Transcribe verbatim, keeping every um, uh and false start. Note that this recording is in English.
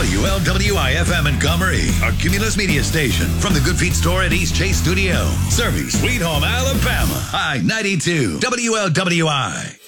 W L W I F M Montgomery, our Cumulus media station. From the Good Feet store at East Chase Studio. Serving Sweet Home, Alabama. I ninety-two W L W I.